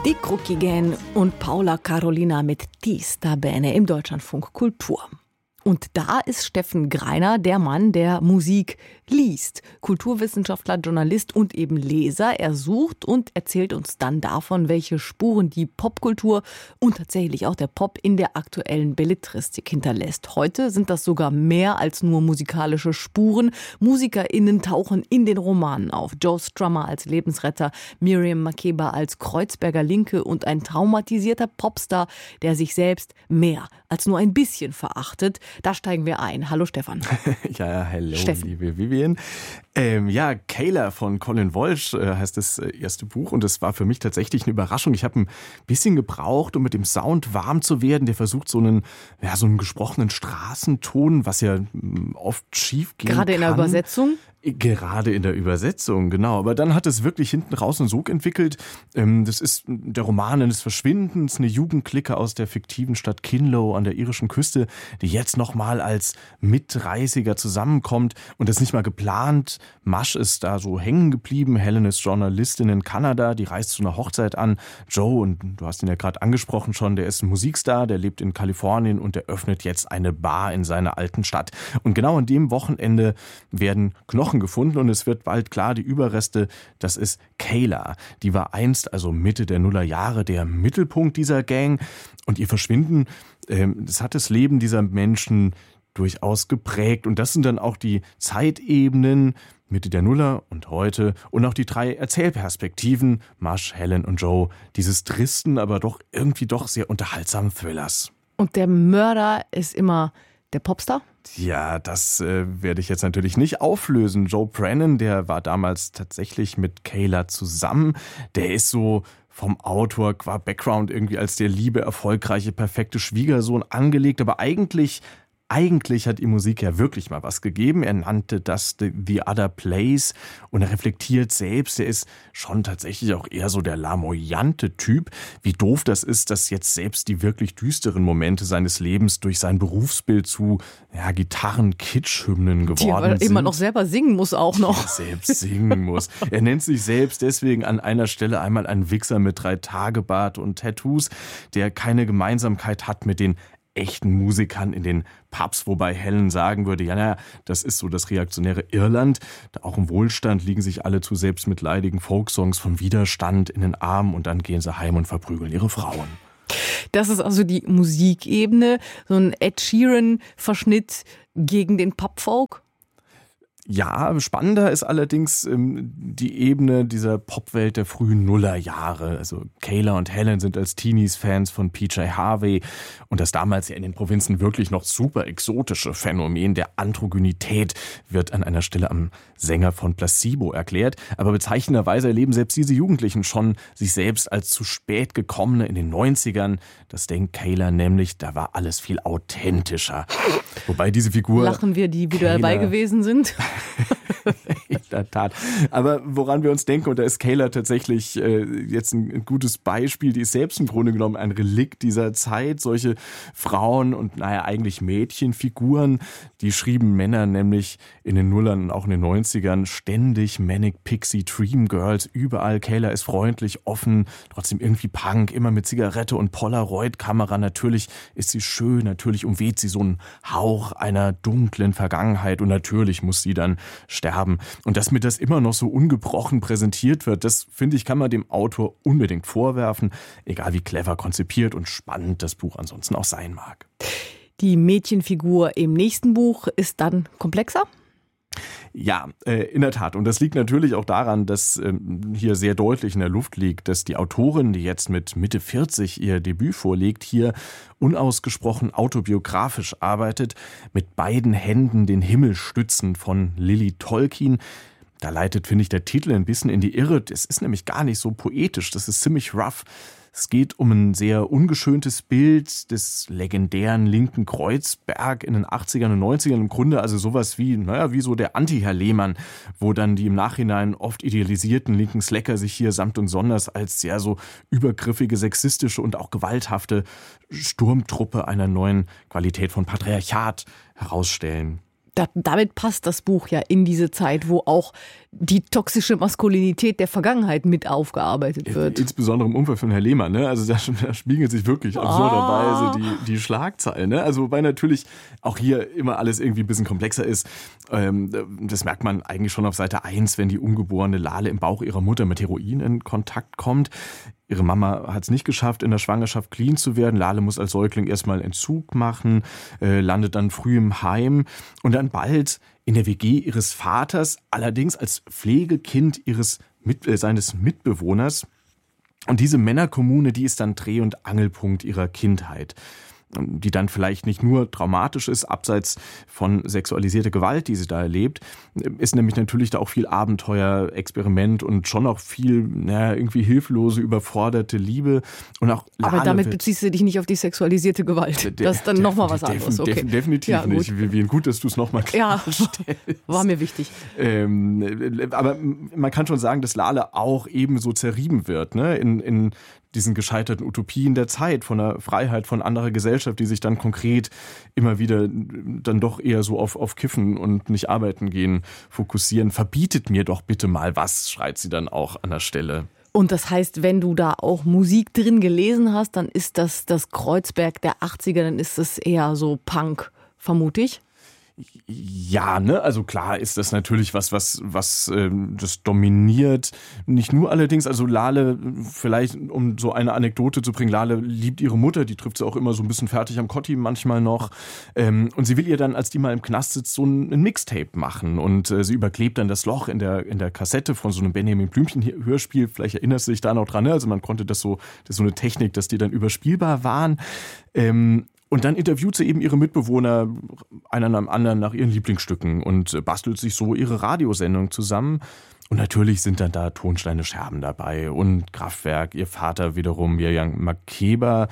Die Kruckigen und Paula Carolina mit Ti sta bene im Deutschlandfunk Kultur. Und da ist Steffen Greiner, der Mann, der Musik liest. Kulturwissenschaftler, Journalist und eben Leser. Er sucht und erzählt uns dann davon, welche Spuren die Popkultur und tatsächlich auch der Pop in der aktuellen Belletristik hinterlässt. Heute sind das sogar mehr als nur musikalische Spuren. MusikerInnen tauchen in den Romanen auf. Joe Strummer als Lebensretter, Miriam Makeba als Kreuzberger Linke und ein traumatisierter Popstar, der sich selbst mehr als nur ein bisschen verachtet. Da steigen wir ein. Hallo Stefan. Ja, hallo Steffen. Liebe Vivian. Kayla von Colin Walsh heißt das erste Buch und es war für mich tatsächlich eine Überraschung. Ich habe ein bisschen gebraucht, um mit dem Sound warm zu werden. Der versucht so einen gesprochenen Straßenton, was ja oft schief gehen kann. Gerade in der Übersetzung? Gerade in der Übersetzung, genau. Aber dann hat es wirklich hinten raus einen Sog entwickelt. Das ist der Roman eines Verschwindens, eine Jugendclique aus der fiktiven Stadt Kinlow an der irischen Küste, die jetzt nochmal als Mitreißiger zusammenkommt und das nicht mal geplant. Mash ist da so hängen geblieben. Helen ist Journalistin in Kanada, die reist zu einer Hochzeit an. Joe, und du hast ihn ja gerade angesprochen schon, der ist ein Musikstar, der lebt in Kalifornien und der öffnet jetzt eine Bar in seiner alten Stadt. Und genau an dem Wochenende werden Knochen gefunden und es wird bald klar, die Überreste, das ist Kayla. Die war einst, also Mitte der Nullerjahre, der Mittelpunkt dieser Gang und ihr Verschwinden, das hat das Leben dieser Menschen durchaus geprägt und das sind dann auch die Zeitebenen Mitte der Nuller und heute und auch die 3 Erzählperspektiven, Mash, Helen und Joe, dieses tristen, aber doch irgendwie doch sehr unterhaltsamen Thrillers. Und der Mörder ist immer der Popstar? Ja, das werde ich jetzt natürlich nicht auflösen. Joe Brennan, der war damals tatsächlich mit Kayla zusammen. Der ist so vom Autor qua Background irgendwie als der liebe, erfolgreiche, perfekte Schwiegersohn angelegt. Aber eigentlich hat ihm Musik ja wirklich mal was gegeben. Er nannte das The Other Place und er reflektiert selbst. Er ist schon tatsächlich auch eher so der lamoyante Typ. Wie doof das ist, dass jetzt selbst die wirklich düsteren Momente seines Lebens durch sein Berufsbild zu Gitarren-Kitsch-Hymnen geworden sind. Immer noch selber singen muss auch noch. Ja, selbst singen muss. Er nennt sich selbst deswegen an einer Stelle einmal ein Wichser mit 3-Tage-Bart und Tattoos, der keine Gemeinsamkeit hat mit den echten Musikern in den Pubs, wobei Helen sagen würde, das ist so das reaktionäre Irland. Da auch im Wohlstand liegen sich alle zu selbstmitleidigen Folksongs von Widerstand in den Armen und dann gehen sie heim und verprügeln ihre Frauen. Das ist also die Musikebene, so ein Ed Sheeran-Verschnitt gegen den Popfolk? Ja, spannender ist allerdings die Ebene dieser Popwelt der frühen Nullerjahre. Also Kayla und Helen sind als Teenies Fans von PJ Harvey und das damals ja in den Provinzen wirklich noch super exotische Phänomen der Androgynität wird an einer Stelle am Sänger von Placebo erklärt. Aber bezeichnenderweise erleben selbst diese Jugendlichen schon sich selbst als zu spät gekommene in den 90ern. Das denkt Kayla nämlich, da war alles viel authentischer. Wobei diese Figur... Lachen wir, die wieder dabei gewesen sind? In der Tat. Aber woran wir uns denken, und da ist Kayla tatsächlich jetzt ein gutes Beispiel, die ist selbst im Grunde genommen ein Relikt dieser Zeit. Solche Frauen und eigentlich Mädchenfiguren, die schrieben Männer nämlich in den Nullern und auch in den 90ern ständig Manic Pixie Dream Girls, überall. Kayla ist freundlich, offen, trotzdem irgendwie Punk, immer mit Zigarette und Polaroid-Kamera. Natürlich ist sie schön, natürlich umweht sie so einen Hauch einer dunklen Vergangenheit und natürlich muss sie dann sterben. Und dass mir das immer noch so ungebrochen präsentiert wird, das, finde ich, kann man dem Autor unbedingt vorwerfen, egal wie clever konzipiert und spannend das Buch ansonsten auch sein mag. Die Mädchenfigur im nächsten Buch ist dann komplexer? Ja, in der Tat. Und das liegt natürlich auch daran, dass hier sehr deutlich in der Luft liegt, dass die Autorin, die jetzt mit Mitte 40 ihr Debüt vorlegt, hier unausgesprochen autobiografisch arbeitet, mit beiden Händen den Himmel stützend von Lily Tolkien. Da leitet, finde ich, der Titel ein bisschen in die Irre. Es ist nämlich gar nicht so poetisch, das ist ziemlich rough. Es geht um ein sehr ungeschöntes Bild des legendären linken Kreuzberg in den 80ern und 90ern. Im Grunde also sowas wie, wie so der Anti-Herr Lehmann, wo dann die im Nachhinein oft idealisierten linken Slacker sich hier samt und sonders als sehr so übergriffige, sexistische und auch gewalthafte Sturmtruppe einer neuen Qualität von Patriarchat herausstellen. Damit passt das Buch ja in diese Zeit, wo auch die toxische Maskulinität der Vergangenheit mit aufgearbeitet wird. Insbesondere im Umfeld von Herrn Lehmann, ne? Also da spiegeln sich wirklich absurderweise die Schlagzeilen, ne? Also wobei natürlich auch hier immer alles irgendwie ein bisschen komplexer ist. Das merkt man eigentlich schon auf Seite 1, wenn die ungeborene Lale im Bauch ihrer Mutter mit Heroin in Kontakt kommt. Ihre Mama hat es nicht geschafft, in der Schwangerschaft clean zu werden. Lale muss als Säugling erstmal Entzug machen, landet dann früh im Heim und dann bald in der WG ihres Vaters, allerdings als Pflegekind seines Mitbewohners. Und diese Männerkommune, die ist dann Dreh- und Angelpunkt ihrer Kindheit, die dann vielleicht nicht nur traumatisch ist, abseits von sexualisierter Gewalt, die sie da erlebt, ist nämlich natürlich da auch viel Abenteuer, Experiment und schon auch viel irgendwie hilflose, überforderte Liebe. Und auch Lale. Aber damit beziehst du dich nicht auf die sexualisierte Gewalt. Das ist dann nochmal was anderes. Okay. Definitiv ja, nicht. Wie gut, dass du es nochmal klarstellst. Ja, war mir wichtig. Aber man kann schon sagen, dass Lale auch ebenso zerrieben wird, ne? In diesen gescheiterten Utopien der Zeit, von der Freiheit, von anderer Gesellschaft, die sich dann konkret immer wieder dann doch eher so auf Kiffen und nicht arbeiten gehen fokussieren. Verbietet mir doch bitte mal was, schreit sie dann auch an der Stelle. Und das heißt, wenn du da auch Musik drin gelesen hast, dann ist das Kreuzberg der 80er, dann ist das eher so Punk, vermute ich. Ja, ne, also klar ist das natürlich was das dominiert. Nicht nur allerdings, also Lale, vielleicht um so eine Anekdote zu bringen, Lale liebt ihre Mutter, die trifft sie auch immer so ein bisschen fertig am Kotti manchmal noch. Und sie will ihr dann, als die mal im Knast sitzt, so ein Mixtape machen. Und sie überklebt dann das Loch in der Kassette von so einem Benjamin Blümchen-Hörspiel. Vielleicht erinnerst du dich da noch dran, ne? Also man konnte das ist so eine Technik, dass die dann überspielbar waren. Und dann interviewt sie eben ihre Mitbewohner, einer nach dem anderen, nach ihren Lieblingsstücken und bastelt sich so ihre Radiosendung zusammen. Und natürlich sind dann da Tonsteine Scherben dabei und Kraftwerk, ihr Vater wiederum, Mirjam Makeba.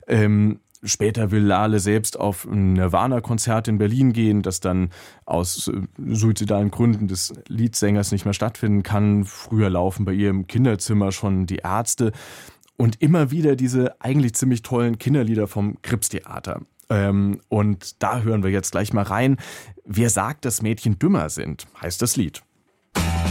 Später will Lale selbst auf ein Nirvana-Konzert in Berlin gehen, das dann aus suizidalen Gründen des Leadsängers nicht mehr stattfinden kann. Früher laufen bei ihr im Kinderzimmer schon die Ärzte. Und immer wieder diese eigentlich ziemlich tollen Kinderlieder vom Krips-Theater. Und da hören wir jetzt gleich mal rein. Wer sagt, dass Mädchen dümmer sind, heißt das Lied.